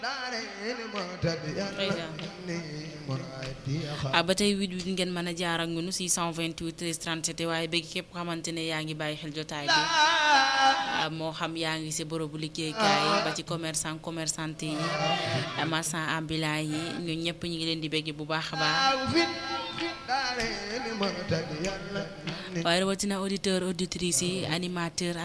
ba tey 88 ngeen mën a jaar ak ñun 628 13 37 waaye bëgg képp xamante ne yaa ngi bàyyi xel jotaay bi moo xam yaa ngi si bërëbu liggéeykaay ba ci commerçante yi marchand ambulant yi ñun ñëpp ñu ngi leen di bëgg bu baax a baax waaye rawatina auditeur auditrice yi animateur